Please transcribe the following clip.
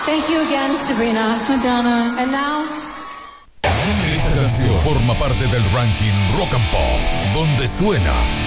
Thank you again, Sabrina, Madonna, and now. Esta canción forma parte del ranking Rock and Pop, donde suena